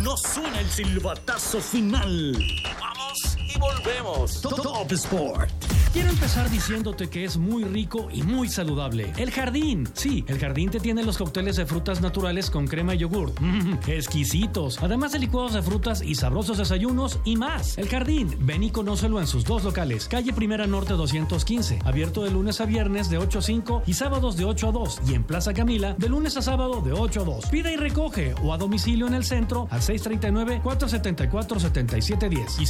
no suena el silbatazo final. Vamos y volvemos. Top Sport. Quiero empezar diciéndote que es muy rico y muy saludable. El Jardín. Sí, el Jardín te tiene los cócteles de frutas naturales con crema y yogur. Exquisitos. Además de licuados de frutas y sabrosos desayunos y más. El Jardín. Ven y conócelo en sus dos locales. Calle Primera Norte 215. Abierto de lunes a viernes de 8 a 5 y sábados de 8 a 2. Y en Plaza Camila de lunes a sábado de 8 a 2. Pide y recoge o a domicilio en el centro al 639-474-7710 y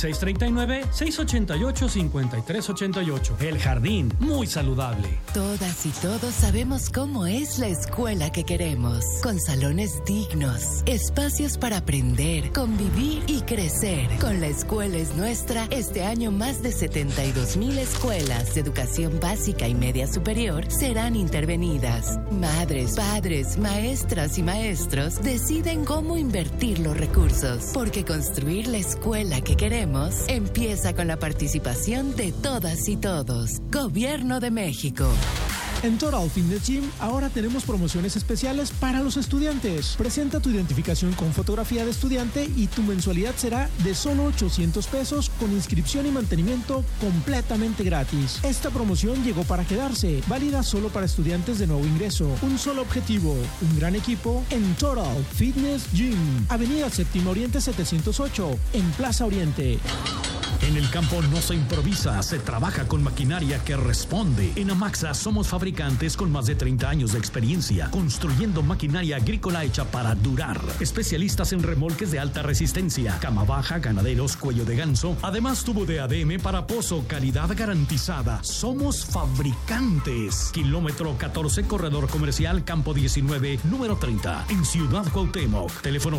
639-688-5388. El Jardín, muy saludable. Todas y todos sabemos cómo es la escuela que queremos. Con salones dignos, espacios para aprender, convivir y crecer. Con La Escuela es Nuestra, este año más de 72,000 escuelas de educación básica y media superior serán intervenidas. Madres, padres, maestras y maestros deciden cómo invertir los recursos, porque construir la escuela que queremos empieza con la participación de todas y todos. Gobierno de México. En Total Fitness Gym ahora tenemos promociones especiales para los estudiantes. Presenta tu identificación con fotografía de estudiante y tu mensualidad será de solo 800 pesos con inscripción y mantenimiento completamente gratis. Esta promoción llegó para quedarse, válida solo para estudiantes de nuevo ingreso. Un solo objetivo, un gran equipo en Total Fitness Gym. Avenida Séptima Oriente 708, en Plaza Oriente. En el campo no se improvisa, se trabaja con maquinaria que responde. En Amaxa somos fabricantes con más de 30 años de experiencia, construyendo maquinaria agrícola hecha para durar. Especialistas en remolques de alta resistencia, cama baja, ganaderos, cuello de ganso. Además, tubo de ADM para pozo, calidad garantizada. Somos fabricantes. Kilómetro 14, corredor comercial, campo 19, número 30, en Ciudad Cuauhtémoc. Teléfono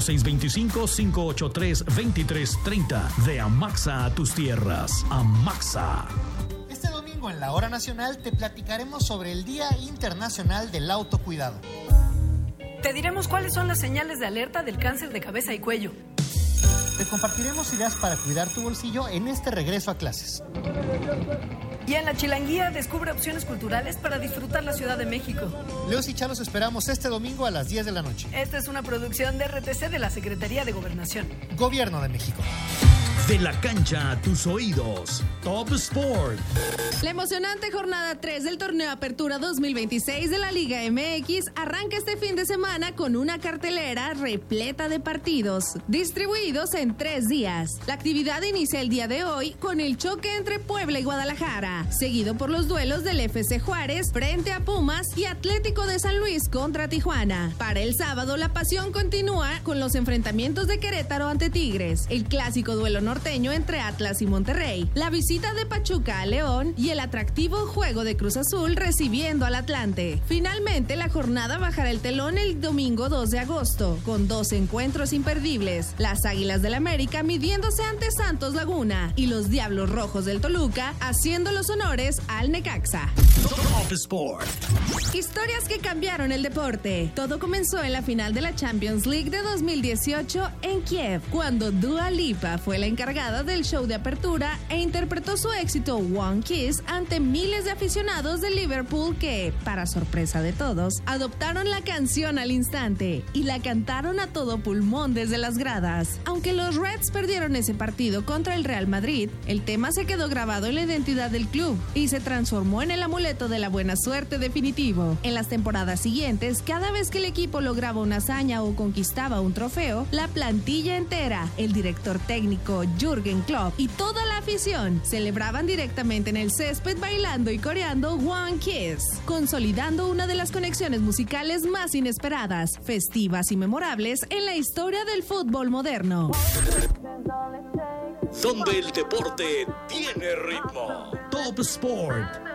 625-583-2330. De Amaxa a tus tierras. Amaxa. Este domingo en la Hora Nacional te platicaremos sobre el Día Internacional del Autocuidado. Te diremos cuáles son las señales de alerta del cáncer de cabeza y cuello. Te compartiremos ideas para cuidar tu bolsillo en este regreso a clases. Y en la Chilanguía descubre opciones culturales para disfrutar la Ciudad de México. Leos y Chalos esperamos este domingo a las 10 de la noche. Esta es una producción de RTC de la Secretaría de Gobernación. Gobierno de México. De la cancha a tus oídos. Top Sport. La emocionante jornada 3 del torneo Apertura 2026 de la Liga MX arranca este fin de semana con una cartelera repleta de partidos, distribuidos en 3 días. La actividad inicia el día de hoy con el choque entre Puebla y Guadalajara, seguido por los duelos del FC Juárez frente a Pumas y Atlético de San Luis contra Tijuana. Para el sábado, la pasión continúa con los enfrentamientos de Querétaro ante Tigres, el clásico duelo norteño entre Atlas y Monterrey, la visita de Pachuca a León y el atractivo juego de Cruz Azul recibiendo al Atlante. Finalmente, la jornada bajará el telón el domingo 2 de agosto, con 2 encuentros imperdibles: las Águilas del América midiéndose ante Santos Laguna y los Diablos Rojos del Toluca haciendo los honores al Necaxa. Top Sport. Historias que cambiaron el deporte. Todo comenzó en la final de la Champions League de 2018 en Kiev, cuando Dua Lipa fue la encargada del show de apertura e interpretó su éxito One Kiss ante miles de aficionados de Liverpool que, para sorpresa de todos, adoptaron la canción al instante y la cantaron a todo pulmón desde las gradas. Aunque los Reds perdieron ese partido contra el Real Madrid, el tema se quedó grabado en la identidad del club y se transformó en el amuleto de la buena suerte definitivo. En las temporadas siguientes, cada vez que el equipo lograba una hazaña o conquistaba un trofeo, la plantilla entera, el director técnico Jürgen Klopp y toda la afición celebraban directamente en el césped bailando y coreando One Kiss, consolidando una de las conexiones musicales más inesperadas, festivas y memorables en la historia del fútbol moderno. Donde el deporte tiene ritmo. Top Sport.